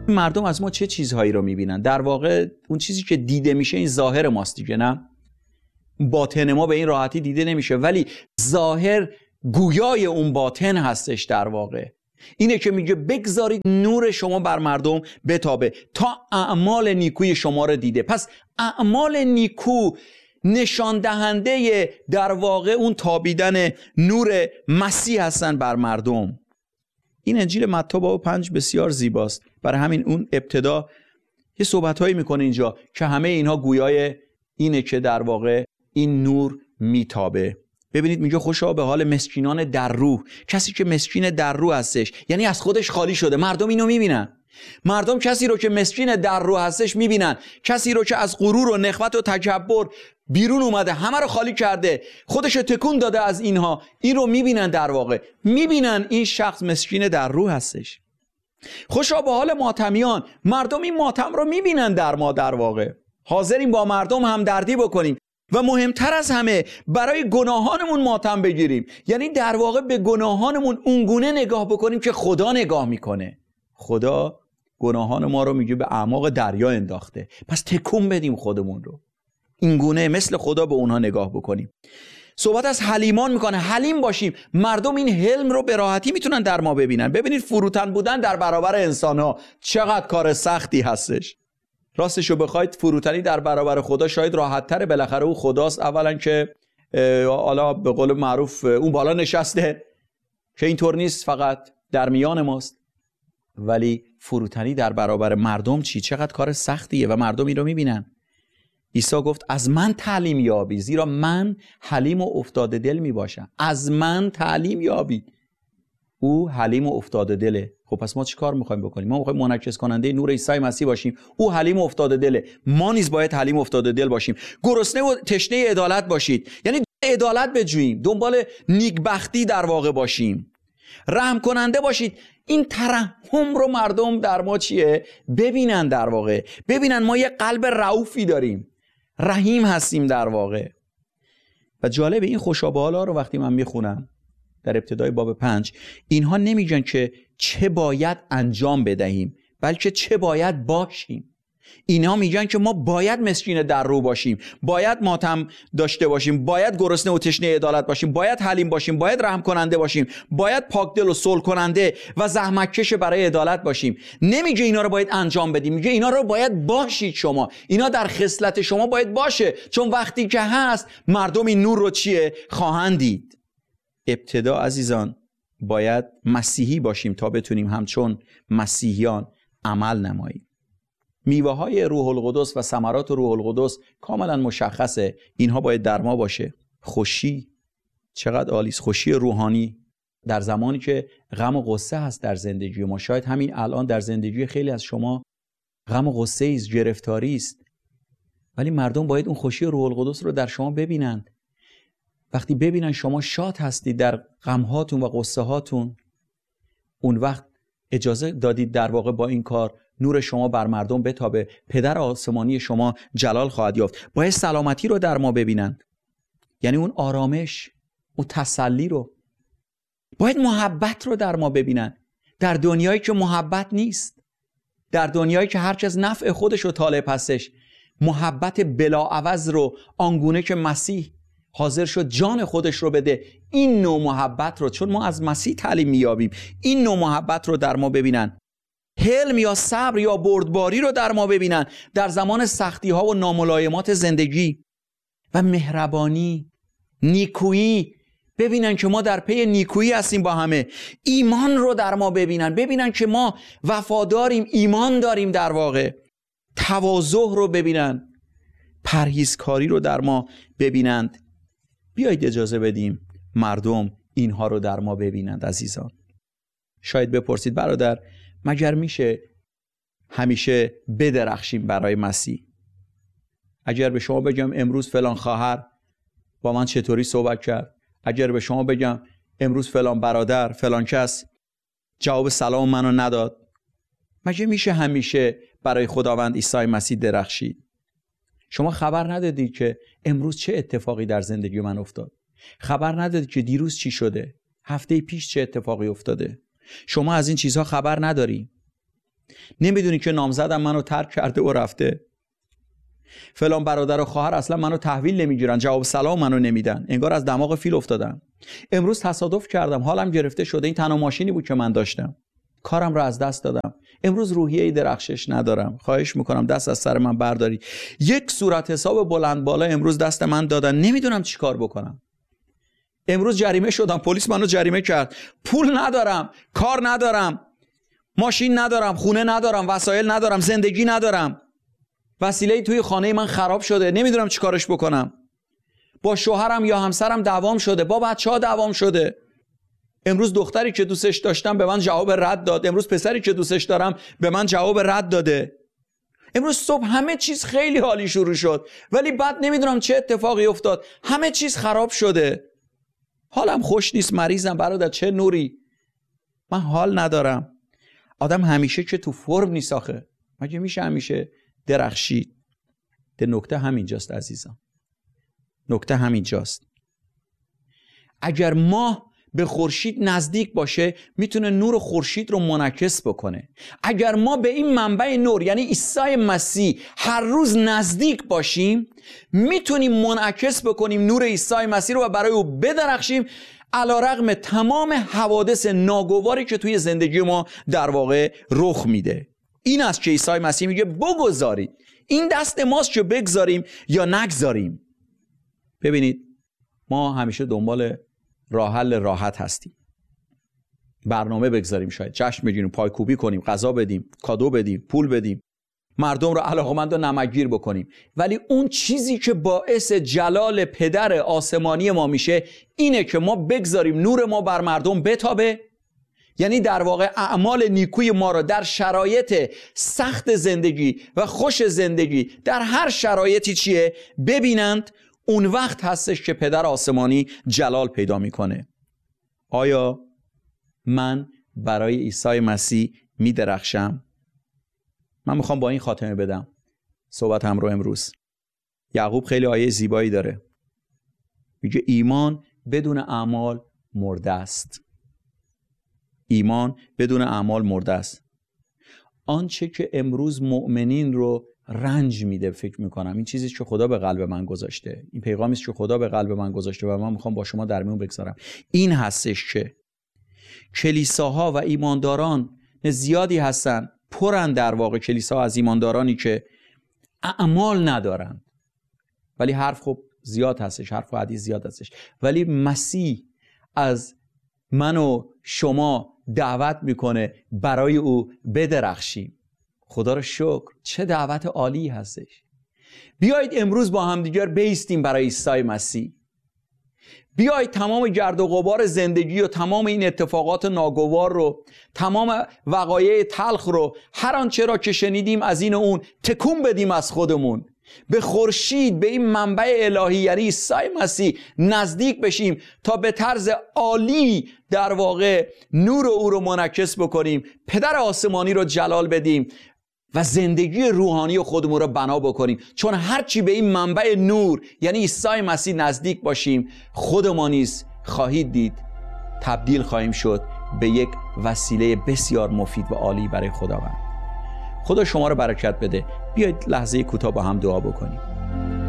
مردم از ما چه چیزهایی رو میبینن؟ در واقع اون چیزی که دیده میشه این ظاهر ماست دیگه، نه؟ باطن ما به این راحتی دیده نمیشه، ولی ظاهر گویای اون باطن هستش. در واقع اینه که میگه بگذارید نور شما بر مردم بتابه تا اعمال نیکوی شما رو دیده. پس اعمال نیکو نشان دهنده در واقع اون تابیدن نور مسیح هستن بر مردم. این انجیل متی باب 5 بسیار زیباست. برای همین اون ابتدا یه صحبت‌هایی میکنه اینجا که همه اینها گویای اینه که در واقع این نور میتابه. ببینید میگه خوشا به حال مسکینان در روح. کسی که مسکین در روح هستش یعنی از خودش خالی شده. مردم اینو میبینن. مردم کسی رو که مسکین در روح هستش میبینن، کسی رو که از غرور و نخوت و تکبر بیرون اومده، همه رو خالی کرده، خودش تکون داده از اینها، این رو میبینن. در واقع میبینن این شخص مسکین در روح هستش. خوشا به حال ماتمیان. مردم این ماتم رو میبینن در ما. در واقع حاضریم با مردم همدردی بکنیم و مهمتر از همه برای گناهانمون ماتم بگیریم. یعنی در واقع به گناهانمون اونگونه نگاه بکنیم که خدا نگاه میکنه. خدا گناهان ما رو میگه به اعماق دریا انداخته، پس تکون بدیم خودمون رو، اینگونه مثل خدا به اونها نگاه بکنیم. صحبت از حلیمان میکنه، حلیم باشیم. مردم این حلم رو به راحتی میتونن در ما ببینن. ببینید فروتن بودن در برابر انسانها چقدر کار سختی هستش. راستش رو بخواید فروتنی در برابر خدا شاید راحت تره. بالاخره او خداست. اولا که حالا به قول معروف اون بالا نشسته که اینطور نیست، فقط در میان ماست. ولی فروتنی در برابر مردم چقدر کار سختیه و مردم این رو میبینن. عیسی گفت از من تعلیم یابی زیرا من حلیم و افتاده دل میباشم. از من تعلیم یابی. او حلیم و افتاده دله. خب پس ما چی کار میخوایم بکنیم؟ ما میخوایم منعکس کننده نور عیسی مسیح باشیم. او حلیم و افتاده دله، ما نیز باید حلیم و افتاده دل باشیم. گرسنه و تشنه عدالت باشید، یعنی عدالت بجوییم، دنبال نیکبختی در واقع باشیم، رحم کننده باشید. این ترحم رو مردم در ما ببینن. در واقع ببینن ما یه قلب رئوفی داریم، رحیم هستیم در واقع. و جالب این خوشابه‌ها رو وقتی من میخونم در ابتدای باب 5، اینها نمیگن که چه باید انجام بدهیم، بلکه چه باید باشیم. اینا میگن که ما باید مسکین در رو باشیم، باید ماتم داشته باشیم، باید گرسنه و تشنه عدالت باشیم، باید حلیم باشیم، باید رحم کننده باشیم، باید پاک دل و صلح کننده و زحمت کش برای عدالت باشیم. نمیگه اینا رو باید انجام بدیم، میگه اینا رو باید باشید شما. اینا در خصلت شما باید باشه، چون وقتی که هست مردم این نور رو خواهند دید. ابتدا عزیزان باید مسیحی باشیم تا بتونیم همچون مسیحیان عمل نماییم. میوه های روح القدس و ثمرات روح القدس کاملا مشخصه. اینها باید در ما باشه. خوشی، چقدر عالی است. خوشی روحانی در زمانی که غم و غصه هست در زندگی ما. شاید همین الان در زندگی خیلی از شما غم و غصه است، گرفتاری است، ولی مردم باید اون خوشی روح القدس رو در شما ببینن. وقتی ببینن شما شاد هستید در غم هاتون و غصه هاتون، اون وقت اجازه دادید در واقع با این کار نور شما بر مردم بتابه. پدر آسمانی شما جلال خواهد یافت. باید سلامتی رو در ما ببینن، یعنی اون آرامش، اون تسلی رو. باید محبت رو در ما ببینن، در دنیایی که محبت نیست، در دنیایی که هرچه از نفع خودش رو طالب هستش. محبت بلاعوض رو آنگونه که مسیح حاضر شد جان خودش رو بده، این نوع محبت رو، چون ما از مسیح تعلیم میابیم، این نوع محبت رو در ما ببینن. حلم یا صبر یا بردباری رو در ما ببینن در زمان سختی ها و ناملایمات زندگی. و مهربانی، نیکویی، ببینن که ما در پی نیکویی هستیم با همه. ایمان رو در ما ببینن که ما وفاداریم، ایمان داریم در واقع. تواضع رو ببینن، پرهیزکاری رو در ما ببینند. بیایید اجازه بدیم مردم اینها رو در ما ببینند. عزیزان شاید بپرسید برادر مگر میشه همیشه بدرخشیم برای مسیح؟ اگر به شما بگم امروز فلان خواهر با من چطوری صحبت کرد، اگر به شما بگم امروز فلان برادر فلان کس جواب سلام منو نداد، مگه میشه همیشه برای خداوند عیسی مسیح درخشید؟ شما خبر ندادید که امروز چه اتفاقی در زندگی من افتاد؟ خبر ندادید که دیروز چی شده؟ هفته پیش چه اتفاقی افتاده؟ شما از این چیزها خبر نداری. نمیدونی که نامزدم منو ترک کرده و رفته؟ فلان برادر و خواهر اصلا منو تحویل نمیگیرن، جواب سلام منو نمیدن، انگار از دماغ فیل افتادم. امروز تصادف کردم، حالم گرفته شده، این تنها ماشینی بود که من داشتم، کارم رو از دست دادم، امروز روحیه درخشش ندارم. خواهش میکنم دست از سر من برداری. یک صورت حساب بلند بالا امروز دست من دادن، نمیدونم چی کار بکنم. امروز جریمه شدم، پلیس منو جریمه کرد، پول ندارم، کار ندارم، ماشین ندارم، خونه ندارم، وسایل ندارم، زندگی ندارم، وسیله توی خانه من خراب شده، نمیدونم چی کارش بکنم. با شوهرم یا همسرم دعوام شده، با بچه‌ها دعوام شده. امروز دختری که دوستش داشتم به من جواب رد داد، امروز پسری که دوستش دارم به من جواب رد داده. امروز صبح همه چیز خیلی حالی شروع شد، ولی بعد نمیدونم چه اتفاقی افتاد، همه چیز خراب شده. حالم خوش نیست، مریضم برادر، چه نوری، من حال ندارم. آدم همیشه که تو فرم نیست آخه، مگه میشه همیشه درخشید؟ ده نکته همینجاست عزیزان، نکته همینجاست. اگر ماه به خورشید نزدیک باشه میتونه نور خورشید رو منعکس بکنه. اگر ما به این منبع نور یعنی عیسی مسیح هر روز نزدیک باشیم میتونیم منعکس بکنیم نور عیسی مسیح رو و برای او بدرخشیم، علیرغم تمام حوادث ناگواری که توی زندگی ما در واقع رخ میده. این است که عیسی مسیح میگه بگذارید، این دست ماست که بگذاریم یا نگذاریم. ببینید ما همیشه دنبال راه حل راحت هستیم، برنامه بگذاریم، شاید جشن بگیریم، پایکوبی کنیم، غذا بدیم، کادو بدیم، پول بدیم، مردم رو علاقمند و نمکگیر بکنیم. ولی اون چیزی که باعث جلال پدر آسمانی ما میشه اینه که ما بگذاریم نور ما بر مردم بتابه، یعنی در واقع اعمال نیکوی ما رو در شرایط سخت زندگی و خوش زندگی در هر شرایطی چیه ببینند. اون وقت هستش که پدر آسمانی جلال پیدا میکنه. آیا من برای عیسی مسیح میدرخشم؟ من میخوام با این خاتمه بدم صحبتم رو امروز. یعقوب خیلی آیه زیبایی داره، میگه ایمان بدون اعمال مرده است. ایمان بدون اعمال مرده است. آنچه که امروز مؤمنین رو رنج میده، فکر میکنم این چیزی که خدا به قلب من گذاشته، این پیغامی است که خدا به قلب من گذاشته و من میخوام با شما در میون بگذارم، این هستش که کلیساها و ایمانداران زیادی هستن، پرن در واقع کلیسا از ایماندارانی که اعمال ندارن، ولی حرف خب زیاد هستش، حرف و حدیث زیاد هستش، ولی مسیح از من و شما دعوت میکنه برای او بدرخشیم. خدا رو شکر، چه دعوت عالی هستش. بیایید امروز با هم دیگر بایستیم برای عیسی مسیح. بیایید تمام گرد و غبار زندگی و تمام این اتفاقات ناگوار رو، تمام وقایع تلخ رو، هر آنچه را که شنیدیم از این و اون تکون بدیم از خودمون، به خورشید، به این منبع الهی یعنی عیسی مسیح نزدیک بشیم تا به طرز عالی در واقع نور او رو منعکس بکنیم، پدر آسمانی رو جلال بدیم و زندگی روحانی خودمون رو بنا بکنیم. چون هرچی به این منبع نور یعنی عیسی مسیح نزدیک باشیم، خود ما نیز خواهید دید تبدیل خواهیم شد به یک وسیله بسیار مفید و عالی برای خداوند. خدا شما رو برکت بده. بیایید لحظه کوتاه با هم دعا بکنیم.